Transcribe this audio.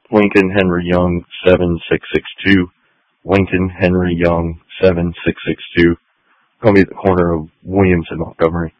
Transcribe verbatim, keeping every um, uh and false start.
Lincoln Henry Young, seven six six two. Lincoln Henry Young, seven six six two. Going to be at the corner of Williams and Montgomery.